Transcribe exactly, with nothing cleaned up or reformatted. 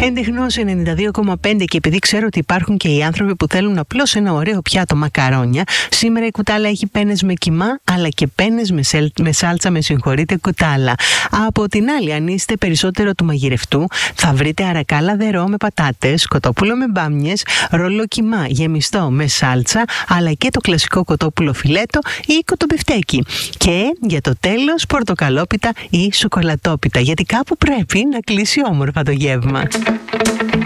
Έντεχνος ενενήντα δύο κόμμα πέντε, και επειδή ξέρω ότι υπάρχουν και οι άνθρωποι που θέλουν απλώς ένα ωραίο πιάτο μακαρόνια, σήμερα η κουτάλα έχει πένες με κιμά, αλλά και πένες με, σελ, με σάλτσα, με συγχωρείτε, κουτάλα. Από την άλλη, αν είστε περισσότερο του μαγειρευτού, θα βρείτε αρακάλα δερό με πατάτες, κοτόπουλο με μπάμιες, ρολό κιμά γεμιστό με σάλτσα, αλλά και το κλασικό κοτόπουλο φιλέτο ή κοτομπιφτέκι. Και για το τέλος, πορτοκαλόπιτα ή σοκολατόπιτα, γιατί κάπου πρέπει να κλείσει όμορφα το γεύμα.